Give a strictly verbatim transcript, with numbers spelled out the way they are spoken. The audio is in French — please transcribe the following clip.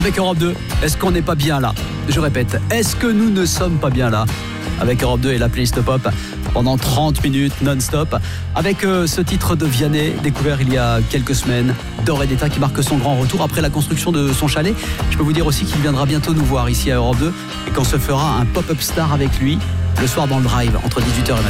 Avec Europe deux, est-ce qu'on n'est pas bien là? Je répète, est-ce que nous ne sommes pas bien là? Avec Europe deux et la playlist pop pendant trente minutes non-stop. Avec euh, ce titre de Vianney, découvert il y a quelques semaines, Doré d'État qui marque son grand retour après la construction de son chalet. Je peux vous dire aussi qu'il viendra bientôt nous voir ici à Europe deux et qu'on se fera un pop-up star avec lui le soir dans le drive entre dix-huit heures et vingt-deux heures.